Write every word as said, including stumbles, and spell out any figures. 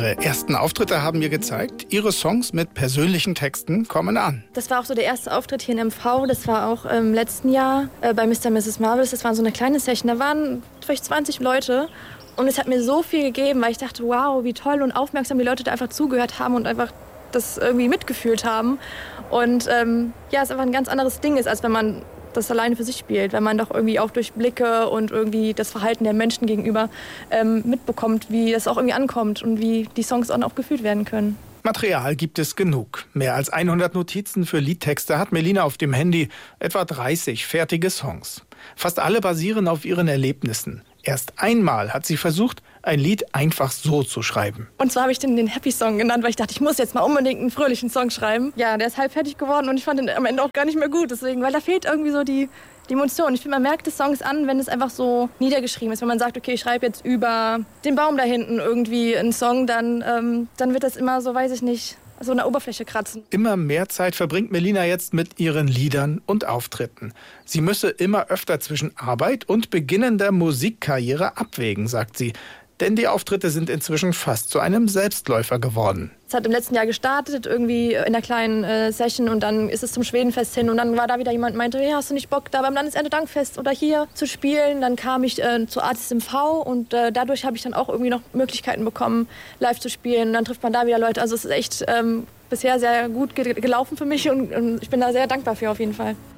Ihre ersten Auftritte haben mir gezeigt, Ihre Songs mit persönlichen Texten kommen an. Das war auch so der erste Auftritt hier in M V. Das war auch im letzten Jahr äh, bei Mister und Misses Marvelous. Das war so eine kleine Session. Da waren vielleicht zwanzig Leute. Und es hat mir so viel gegeben, weil ich dachte, wow, wie toll und aufmerksam die Leute da einfach zugehört haben und einfach das irgendwie mitgefühlt haben. Und ähm, ja, es einfach ein ganz anderes Ding ist, als wenn man das alleine für sich spielt, wenn man doch irgendwie auch durch Blicke und irgendwie das Verhalten der Menschen gegenüber ähm, mitbekommt, wie es auch irgendwie ankommt und wie die Songs auch noch gefühlt werden können. Material gibt es genug. Mehr als hundert Notizen für Liedtexte hat Melina auf dem Handy, etwa dreißig fertige Songs. Fast alle basieren auf ihren Erlebnissen. Erst einmal hat sie versucht, ein Lied einfach so zu schreiben. Und zwar habe ich den, den Happy Song genannt, weil ich dachte, ich muss jetzt mal unbedingt einen fröhlichen Song schreiben. Ja, der ist halb fertig geworden und ich fand den am Ende auch gar nicht mehr gut. Deswegen, weil da fehlt irgendwie so die, die Emotion. Ich finde, man merkt des Songs an, wenn es einfach so niedergeschrieben ist. Wenn man sagt, okay, ich schreibe jetzt über den Baum da hinten irgendwie einen Song, dann, ähm, dann wird das immer so, weiß ich nicht, so an der Oberfläche kratzen. Immer mehr Zeit verbringt Melina jetzt mit ihren Liedern und Auftritten. Sie müsse immer öfter zwischen Arbeit und beginnender Musikkarriere abwägen, sagt sie. Denn die Auftritte sind inzwischen fast zu einem Selbstläufer geworden. Es hat im letzten Jahr gestartet, irgendwie in einer kleinen äh, Session und dann ist es zum Schwedenfest hin und dann war da wieder jemand, meinte, hey, hast du nicht Bock, da beim Landeserntedankfest oder hier zu spielen? Dann kam ich äh, zu Artist M V und äh, dadurch habe ich dann auch irgendwie noch Möglichkeiten bekommen, live zu spielen. Und dann trifft man da wieder Leute. Also es ist echt ähm, bisher sehr gut ge- gelaufen für mich und, und ich bin da sehr dankbar für auf jeden Fall.